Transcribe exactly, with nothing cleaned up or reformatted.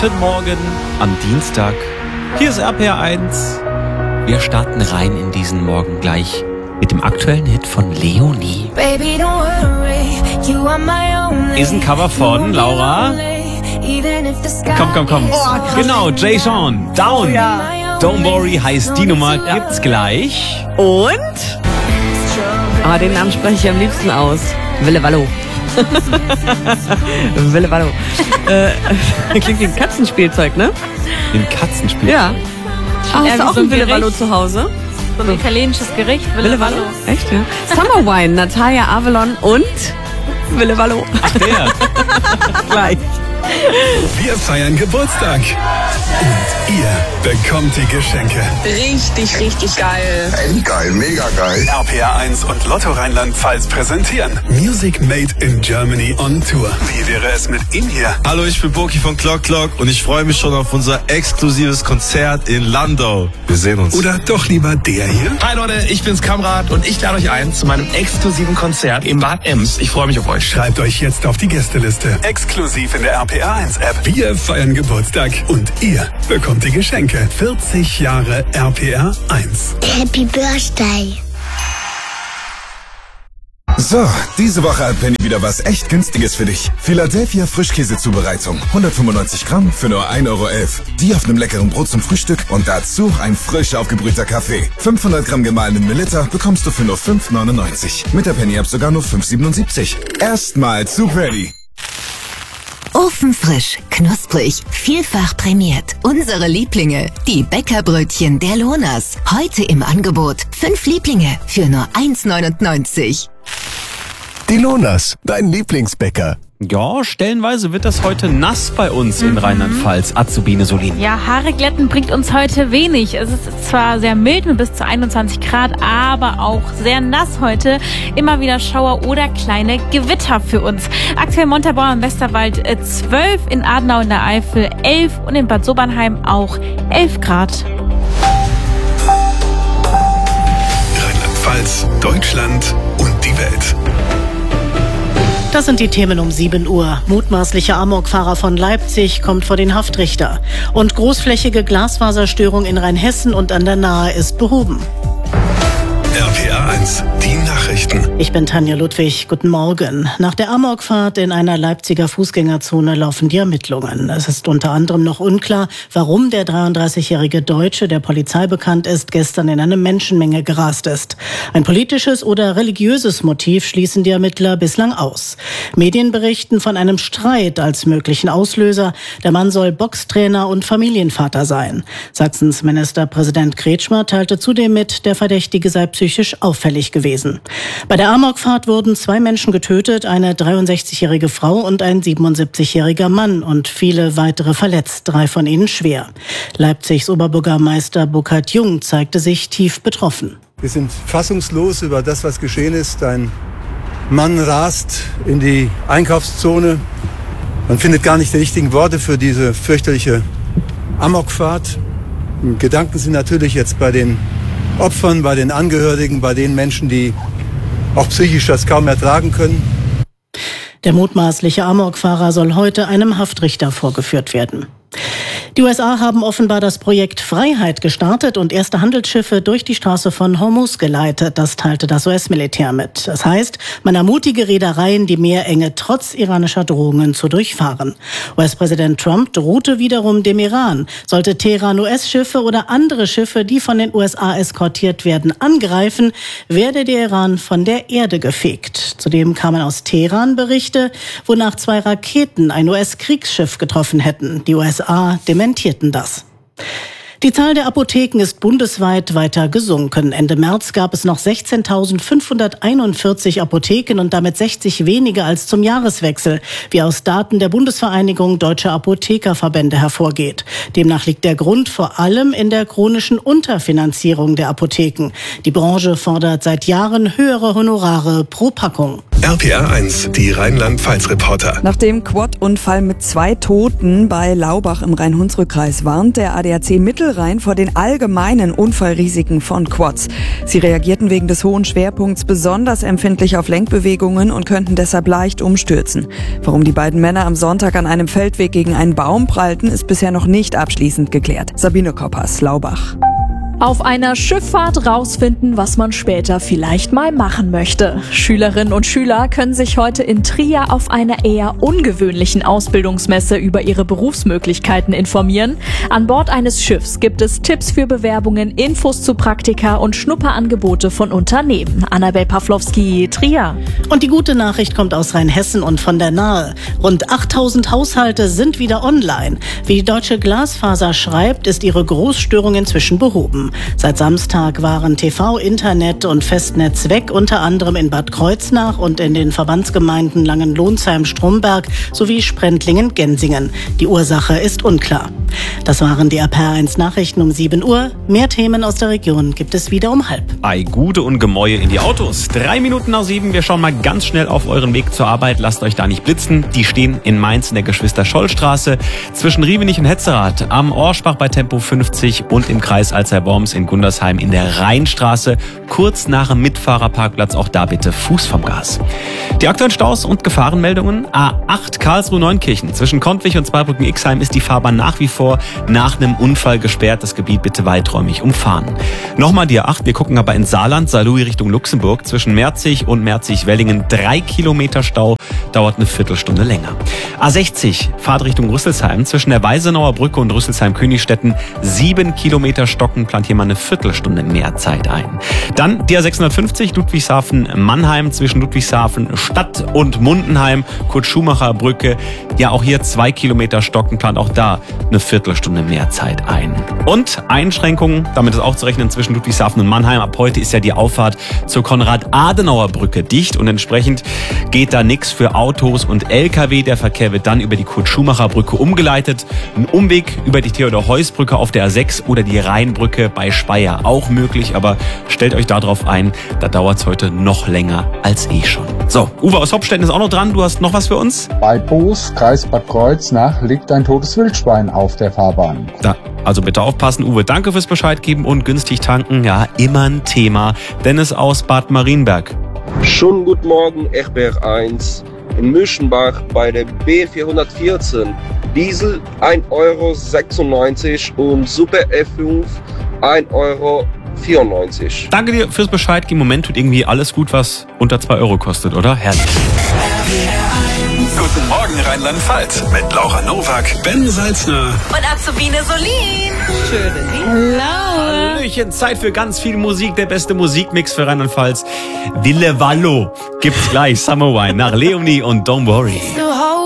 Guten Morgen am Dienstag. Hier ist R P R eins. Wir starten rein in diesen Morgen gleich mit dem aktuellen Hit von Leonie. Baby, don't worry, you are my only. Ist ein Cover von Laura. Komm, komm, komm. Oh, genau, Jay Sean. Down. Oh, ja. Don't worry heißt die Nummer. Gibt's gleich. Und? Ah, den Namen spreche ich am liebsten aus. Wille Wallo. Wille Wallo. äh, klingt wie ein Katzenspielzeug, ne? Ein Katzenspiel. Ja. Ah, hast du auch so ein ein Wille Gericht. Wallo zu Hause? So ein italienisches Gericht, Wille, Wille Wallo. Wallo? Echt, ja? Summer Wine, Natalia Avalon und Wille Wallo. Ach, der. Gleich. Wir feiern Geburtstag. Und ihr bekommt die Geschenke. Richtig, richtig geil. Endgeil, mega geil. R P R eins und Lotto Rheinland-Pfalz präsentieren Music Made in Germany on Tour. Wie wäre es mit ihm hier? Hallo, ich bin Boki von Clock Clock und ich freue mich schon auf unser exklusives Konzert in Landau. Wir sehen uns. Oder doch lieber der hier? Hi Leute, ich bin's Kamrat und ich lade euch ein zu meinem exklusiven Konzert im Bad Ems. Ich freue mich auf euch. Schreibt euch jetzt auf die Gästeliste. Exklusiv in der R P R eins App. Wir feiern Geburtstag und ihr bekommt die Geschenke. vierzig Jahre R P R eins. Happy Birthday. So, diese Woche hat Penny wieder was echt Günstiges für dich. Philadelphia Frischkäsezubereitung. hundertfünfundneunzig Gramm für nur ein Euro elf. Die auf einem leckeren Brot zum Frühstück und dazu ein frisch aufgebrühter Kaffee. fünfhundert Gramm gemahlenen Melitta bekommst du für nur fünf neunundneunzig. Mit der Penny-App sogar nur fünf siebenundsiebzig. Erstmal Zug ready. Ofenfrisch, knusprig, vielfach prämiert. Unsere Lieblinge, die Bäckerbrötchen der Lonas. Heute im Angebot. Fünf Lieblinge für nur eins neunundneunzig. Die Lonas, dein Lieblingsbäcker. Ja, stellenweise wird das heute nass bei uns in Rheinland-Pfalz. Azubine Solin. Ja, Haare glätten bringt uns heute wenig. Es ist zwar sehr mild mit bis zu einundzwanzig Grad, aber auch sehr nass heute. Immer wieder Schauer oder kleine Gewitter für uns. Aktuell Montabaur im Westerwald zwölf, in Adenau in der Eifel elf und in Bad Sobernheim auch elf Grad. Rheinland-Pfalz, Deutschland und die Welt. Das sind die Themen um sieben Uhr. Mutmaßlicher Amokfahrer von Leipzig kommt vor den Haftrichter. Und großflächige Glasfaserstörung in Rheinhessen und an der Nahe ist behoben. R P R eins, die Nachrichten. Ich bin Tanja Ludwig. Guten Morgen. Nach der Amokfahrt in einer Leipziger Fußgängerzone laufen die Ermittlungen. Es ist unter anderem noch unklar, warum der dreiunddreißigjährige Deutsche, der Polizei bekannt ist, gestern in eine Menschenmenge gerast ist. Ein politisches oder religiöses Motiv schließen die Ermittler bislang aus. Medien berichten von einem Streit als möglichen Auslöser. Der Mann soll Boxtrainer und Familienvater sein. Sachsens Ministerpräsident Kretschmer teilte zudem mit, der Verdächtige sei psychisch auffällig gewesen. Bei der Amokfahrt wurden zwei Menschen getötet, eine dreiundsechzigjährige Frau und ein siebenundsiebzigjähriger Mann und viele weitere verletzt, drei von ihnen schwer. Leipzigs Oberbürgermeister Burkhard Jung zeigte sich tief betroffen. Wir sind fassungslos über das, was geschehen ist. Ein Mann rast in die Einkaufszone. Man findet gar nicht die richtigen Worte für diese fürchterliche Amokfahrt. Gedanken sind natürlich jetzt bei den Opfern, bei den Angehörigen, bei den Menschen, die auch psychisch das kaum ertragen können. Der mutmaßliche Amokfahrer soll heute einem Haftrichter vorgeführt werden. Die U S A haben offenbar das Projekt Freiheit gestartet und erste Handelsschiffe durch die Straße von Hormuz geleitet. Das teilte das U S-Militär mit. Das heißt, man ermutige Reedereien, die Meerenge trotz iranischer Drohungen zu durchfahren. U S-Präsident Trump drohte wiederum dem Iran. Sollte Teheran U S-Schiffe oder andere Schiffe, die von den U S A eskortiert werden, angreifen, werde der Iran von der Erde gefegt. Zudem kamen aus Teheran Berichte, wonach zwei Raketen ein U S-Kriegsschiff getroffen hätten. Die U S A dementierten das. Die Zahl der Apotheken ist bundesweit weiter gesunken. Ende März gab es noch sechzehntausendfünfhunderteinundvierzig Apotheken und damit sechzig weniger als zum Jahreswechsel, wie aus Daten der Bundesvereinigung Deutscher Apothekerverbände hervorgeht. Demnach liegt der Grund vor allem in der chronischen Unterfinanzierung der Apotheken. Die Branche fordert seit Jahren höhere Honorare pro Packung. R P R eins, die Rheinland-Pfalz-Reporter. Nach dem Quad-Unfall mit zwei Toten bei Laubach im Rhein-Hunsrück-Kreis warnt der A D A C Mittelrhein vor den allgemeinen Unfallrisiken von Quads. Sie reagierten wegen des hohen Schwerpunkts besonders empfindlich auf Lenkbewegungen und könnten deshalb leicht umstürzen. Warum die beiden Männer am Sonntag an einem Feldweg gegen einen Baum prallten, ist bisher noch nicht abschließend geklärt. Sabine Koppers, Laubach. Auf einer Schifffahrt rausfinden, was man später vielleicht mal machen möchte. Schülerinnen und Schüler können sich heute in Trier auf einer eher ungewöhnlichen Ausbildungsmesse über ihre Berufsmöglichkeiten informieren. An Bord eines Schiffs gibt es Tipps für Bewerbungen, Infos zu Praktika und Schnupperangebote von Unternehmen. Annabel Pawlowski, Trier. Und die gute Nachricht kommt aus Rheinhessen und von der Nahe. Rund achttausend Haushalte sind wieder online. Wie die Deutsche Glasfaser schreibt, ist ihre Großstörung inzwischen behoben. Seit Samstag waren T V, Internet und Festnetz weg, unter anderem in Bad Kreuznach und in den Verbandsgemeinden Langenlohnsheim, Stromberg sowie Sprendlingen, Gensingen. Die Ursache ist unklar. Das waren die R P R eins Nachrichten um sieben Uhr. Mehr Themen aus der Region gibt es wieder um halb. Ei, Gude und Gemäue in die Autos. Drei Minuten nach sieben. Wir schauen mal ganz schnell auf euren Weg zur Arbeit. Lasst euch da nicht blitzen. Die stehen in Mainz in der Geschwister-Scholl-Straße zwischen Rievenich und Hetzerath, am Orschbach bei Tempo fünfzig und im Kreis Alzey-Worms in Gundersheim in der Rheinstraße, kurz nach dem Mitfahrerparkplatz. Auch da bitte Fuß vom Gas. Die aktuellen Staus und Gefahrenmeldungen. A acht Karlsruhe-Neunkirchen. Zwischen Kontwich und Zweibrücken-Ixheim ist die Fahrbahn nach wie vor nach einem Unfall gesperrt. Das Gebiet bitte weiträumig umfahren. Nochmal die A acht. Wir gucken aber ins Saarland. Saarlouis Richtung Luxemburg. Zwischen Merzig und Merzig-Wellingen drei Kilometer Stau. Dauert eine Viertelstunde länger. A sechzig. Fahrt Richtung Rüsselsheim. Zwischen der Weisenauer Brücke und Rüsselsheim-Königstetten sieben Kilometer stocken. Plant hier mal eine Viertelstunde mehr Zeit ein. Dann die A sechshundertfünfzig. Ludwigshafen-Mannheim. Zwischen Ludwigshafen Stadt und Mundenheim. Kurt-Schumacher-Brücke. Ja, auch hier zwei Kilometer stocken. Plant auch da eine Viertelstunde mehr Zeit ein. Und Einschränkungen, damit ist auch zu rechnen, zwischen Ludwigshafen und Mannheim. Ab heute ist ja die Auffahrt zur Konrad-Adenauer-Brücke dicht und entsprechend geht da nichts für Autos und L K W. Der Verkehr wird dann über die Kurt-Schumacher-Brücke umgeleitet. Ein Umweg über die Theodor-Heuss-Brücke auf der A sechs oder die Rheinbrücke bei Speyer auch möglich, aber stellt euch darauf ein, da dauert es heute noch länger als eh schon. So, Uwe aus Hopstetten ist auch noch dran. Du hast noch was für uns? Bei Boos, Kreis Bad Kreuznach, liegt ein totes Wildschwein auf der Fahrbahn. Da, also bitte aufpassen, Uwe. Danke fürs Bescheid geben und günstig tanken. Ja, immer ein Thema. Dennis aus Bad Marienberg. Schönen guten Morgen, R P R eins. In Müschenbach bei der B vierhundertvierzehn. Diesel ein Euro sechsundneunzig und Super F fünf ein Euro vierundneunzig. Danke dir fürs Bescheid. Im Moment tut irgendwie alles gut, was unter zwei Euro kostet, oder? Herrlich. Guten Morgen Rheinland-Pfalz mit Laura Nowak, Ben Salzner und Azubine Solin. Schöne Hallo. Hallöchen, Zeit für ganz viel Musik. Der beste Musikmix für Rheinland-Pfalz. Wille Wallo gibt's gleich. Summer Wine nach Leonie und Don't Worry.